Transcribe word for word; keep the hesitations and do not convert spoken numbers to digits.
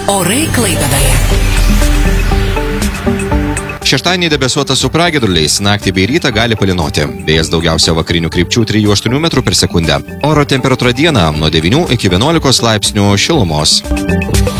Orai Klaipėdoje. Šeštadienį debesuota su pragiedruliais, naktį bei rytą gali palynoti. Vėjas daugiausia vakarinių krypčių trijų aštuonių metrų per sekundę. Oro temperatūra dieną nuo devynių iki vienuolikos laipsnių šilumos.